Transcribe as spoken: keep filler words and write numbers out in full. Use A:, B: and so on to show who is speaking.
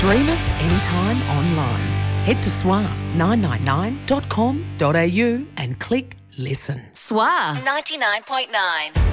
A: Stream us anytime online. Head to S W A nine nine nine dot com dot a u and click listen.
B: S W A ninety-nine point nine.